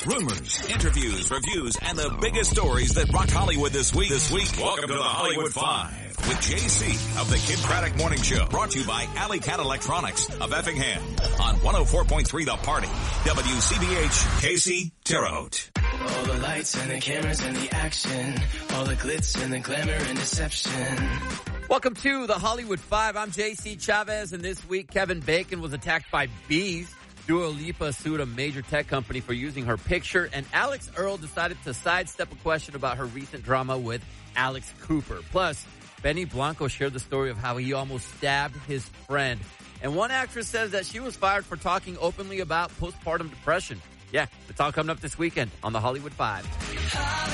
rumors, interviews, reviews, and the biggest stories that rocked Hollywood this week. Welcome to the Hollywood Five with JC of the Kid Craddock Morning Show. Brought to you by Alley Cat Electronics of Effingham on 104.3 The Party. WCBH KC Terre Haute. All the lights and the cameras and the action. All the glitz and the glamour and deception. Welcome to the Hollywood Five. I'm JC Chavez, and this week Kevin Bacon was attacked by bees. Dua Lipa sued a major tech company for using her picture, and Alex Earl decided to sidestep a question about her recent drama with Alex Cooper. Plus, Benny Blanco shared the story of how he almost stabbed his friend. And one actress says that she was fired for talking openly about postpartum depression. Yeah, it's all coming up this weekend on the Hollywood Five.